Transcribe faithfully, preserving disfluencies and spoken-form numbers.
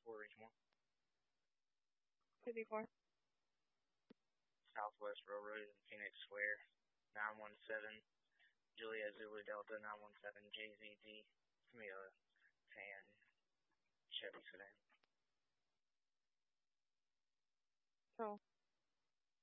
four Ridgemore. fifty-four. Southwest Railroad in Phoenix Square. nine one seven. Juliet Zulu Delta nine one seven J Z D. Give me a tan Chevy sedan. Cool.